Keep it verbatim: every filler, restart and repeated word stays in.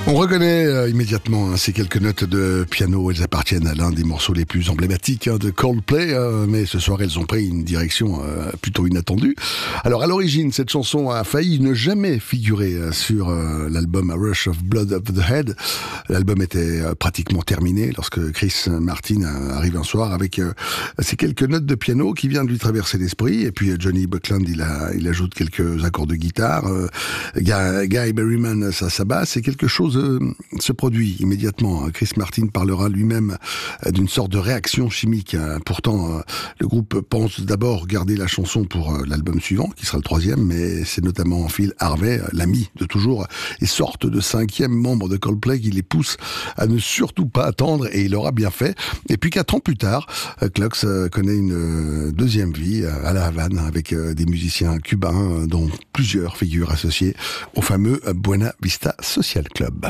On reconnaît euh, immédiatement hein, ces quelques notes de piano. Elles appartiennent à l'un des morceaux les plus emblématiques hein, de Coldplay, euh, mais ce soir elles ont pris une direction euh, plutôt inattendue. Alors à l'origine, cette chanson a failli ne jamais figurer euh, sur euh, l'album A Rush of Blood of the Head. L'album était euh, pratiquement terminé lorsque Chris Martin arrive un soir avec euh, ces quelques notes de piano qui viennent de lui traverser l'esprit. Et puis euh, Johnny Buckland, il, a, il ajoute quelques accords de guitare. Euh, Guy, Guy Berryman, sa, sa basse, et quelque chose se produit immédiatement. Chris Martin parlera lui-même d'une sorte de réaction chimique. Pourtant, le groupe pense d'abord garder la chanson pour l'album suivant, qui sera le troisième, mais c'est notamment Phil Harvey, l'ami de toujours, et sorte de cinquième membre de Coldplay qui les pousse à ne surtout pas attendre, et il aura bien fait. Et puis quatre ans plus tard, Clux connaît une deuxième vie à La Havane avec des musiciens cubains, dont plusieurs figurent associées au fameux Buena Vista Social Club.